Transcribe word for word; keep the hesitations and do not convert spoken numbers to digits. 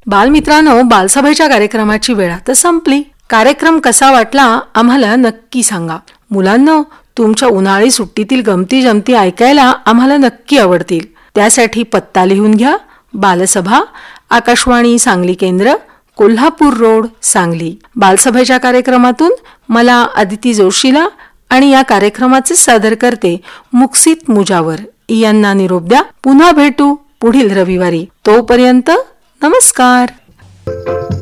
बालमित्रांनो, बालसभेच्या कार्यक्रमाची वेळ आता संपली. कार्यक्रम कसा वाटला आम्हाला नक्की सांगा. मुलांनो, तुमच्या उन्हाळी सुट्टीतील गमती जमती ऐकायला आम्हाला नक्की आवडतील. त्यासाठी पत्ता लिहून घ्या. बालसभा, आकाशवाणी सांगली केंद्र, कोल्हापूर रोड, सांगली. बालसभेच्या कार्यक्रमातून मला अदिती जोशीला आणि या कार्यक्रमाचे सादर करते मुक्सित मुजावर यांना निरोप द्या. पुन्हा भेटू पुढील रविवारी. तोपर्यंत नमस्कार.